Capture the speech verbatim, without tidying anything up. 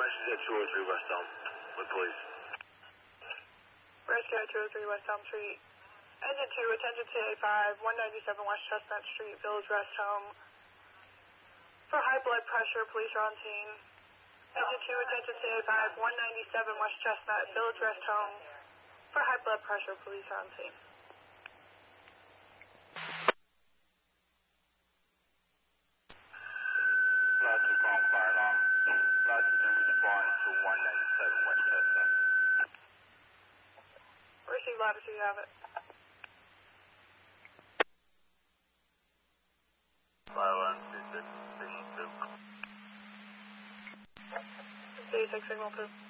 she's at two oh three West Elm with police. Rescue at two oh three West Elm Street. Engine two, attention C A five, one ninety-seven West Chestnut Street, Village Rest Home. For high blood pressure, police are on scene. Engine two, attention C A five, one ninety-seven West Chestnut, Village Rest Home. For high blood pressure, police are on scene. Last respond, fire alarm. Last and respond to one ninety-seven West Chestnut. Receive latitude, you have it. Fire alarm, C six, signal two. C six, signal two.